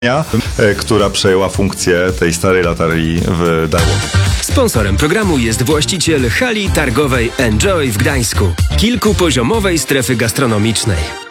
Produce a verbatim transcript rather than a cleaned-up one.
która przejęła funkcję tej starej latarni w Darłowie. Sponsorem programu jest właściciel hali targowej Enjoy w Gdańsku, kilkupoziomowej strefy gastronomicznej.